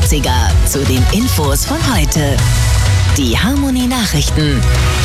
80er zu den Infos von heute. Die Harmonie Nachrichten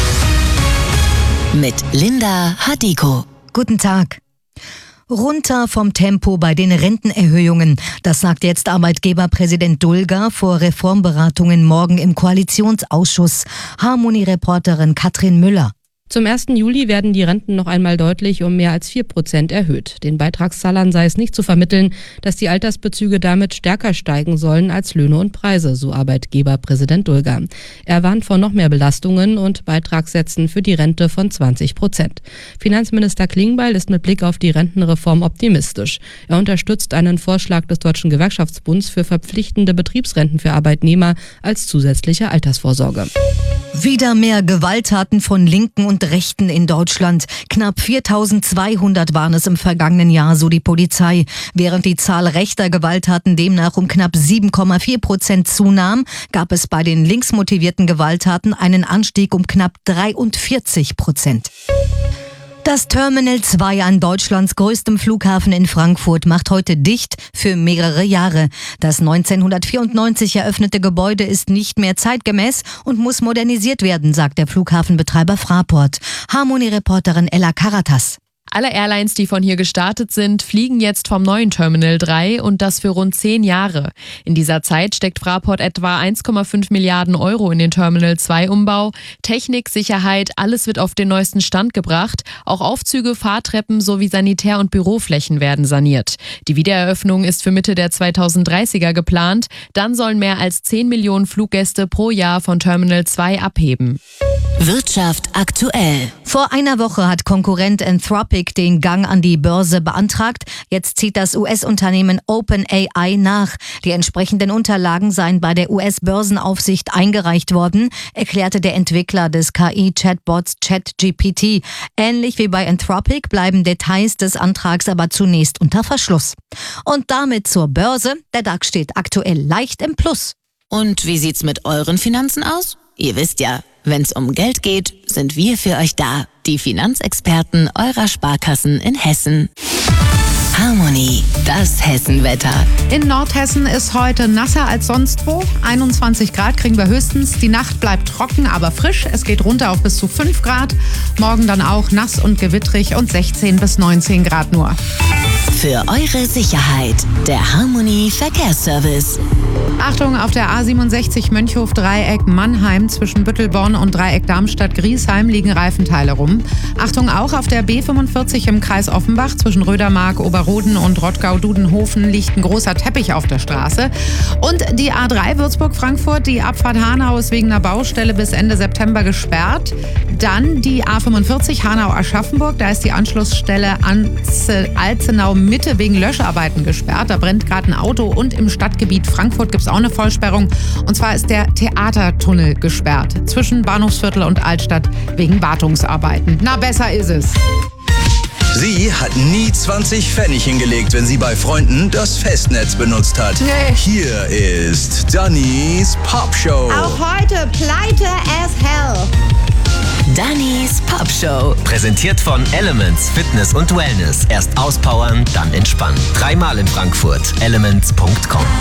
mit Linda Hadiko. Guten Tag. Runter vom Tempo bei den Rentenerhöhungen. Das sagt jetzt Arbeitgeberpräsident Dulger vor Reformberatungen morgen im Koalitionsausschuss. Harmonie-Reporterin Katrin Müller. Zum 1. Juli werden die Renten noch einmal deutlich um mehr als 4% erhöht. Den Beitragszahlern sei es nicht zu vermitteln, dass die Altersbezüge damit stärker steigen sollen als Löhne und Preise, so Arbeitgeberpräsident Dulger. Er warnt vor noch mehr Belastungen und Beitragssätzen für die Rente von 20%. Finanzminister Klingbeil ist mit Blick auf die Rentenreform optimistisch. Er unterstützt einen Vorschlag des Deutschen Gewerkschaftsbunds für verpflichtende Betriebsrenten für Arbeitnehmer als zusätzliche Altersvorsorge. Wieder mehr Gewalttaten von Linken und Rechten in Deutschland. Knapp 4.200 waren es im vergangenen Jahr, so die Polizei. Während die Zahl rechter Gewalttaten demnach um knapp 7,4% zunahm, gab es bei den linksmotivierten Gewalttaten einen Anstieg um knapp 43%. Das Terminal 2 an Deutschlands größtem Flughafen in Frankfurt macht heute dicht für mehrere Jahre. Das 1994 eröffnete Gebäude ist nicht mehr zeitgemäß und muss modernisiert werden, sagt der Flughafenbetreiber Fraport. Harmonie-Reporterin Ella Karatas. Alle Airlines, die von hier gestartet sind, fliegen jetzt vom neuen Terminal 3 und das für rund 10 Jahre. In dieser Zeit steckt Fraport etwa 1,5 Milliarden Euro in den Terminal 2 Umbau. Technik, Sicherheit, alles wird auf den neuesten Stand gebracht. Auch Aufzüge, Fahrtreppen sowie Sanitär- und Büroflächen werden saniert. Die Wiedereröffnung ist für Mitte der 2030er geplant. Dann sollen mehr als 10 Millionen Fluggäste pro Jahr von Terminal 2 abheben. Wirtschaft aktuell. Vor einer Woche hat Konkurrent Anthropic den Gang an die Börse beantragt. Jetzt zieht das US-Unternehmen OpenAI nach. Die entsprechenden Unterlagen seien bei der US-Börsenaufsicht eingereicht worden, erklärte der Entwickler des KI-Chatbots ChatGPT. Ähnlich wie bei Anthropic bleiben Details des Antrags aber zunächst unter Verschluss. Und damit zur Börse. Der DAX steht aktuell leicht im Plus. Und wie sieht's mit euren Finanzen aus? Ihr wisst ja, wenn's um Geld geht, sind wir für euch da. Die Finanzexperten eurer Sparkassen in Hessen. Harmonie, das Hessenwetter. In Nordhessen ist heute nasser als sonst wo. 21 Grad kriegen wir höchstens. Die Nacht bleibt trocken, aber frisch. Es geht runter auf bis zu 5 Grad. Morgen dann auch nass und gewittrig und 16 bis 19 Grad nur. Für eure Sicherheit, der Harmonie Verkehrsservice. Achtung, auf der A67 Mönchhof-Dreieck Mannheim zwischen Büttelborn und Dreieck Darmstadt-Griesheim liegen Reifenteile rum. Achtung auch auf der B45 im Kreis Offenbach zwischen Rödermark, Oberroden und Rottgau-Dudenhofen liegt ein großer Teppich auf der Straße. Und die A3 Würzburg-Frankfurt, die Abfahrt Hanau ist wegen einer Baustelle bis Ende September gesperrt. Dann die A45 Hanau-Aschaffenburg, da ist die Anschlussstelle Alzenau-Mitte wegen Löscharbeiten gesperrt. Da brennt gerade ein Auto und im Stadtgebiet Frankfurt gibt es auch eine Vollsperrung. Und zwar ist der Theatertunnel gesperrt zwischen Bahnhofsviertel und Altstadt wegen Wartungsarbeiten. Na, besser ist es. Sie hat nie 20 Pfennig hingelegt, wenn sie bei Freunden das Festnetz benutzt hat. Nee. Hier ist Dannys Popshow. Auch heute pleite as hell. Dannys Popshow. Präsentiert von Elements Fitness und Wellness. Erst auspowern, dann entspannen. 3-mal in Frankfurt. Elements.com.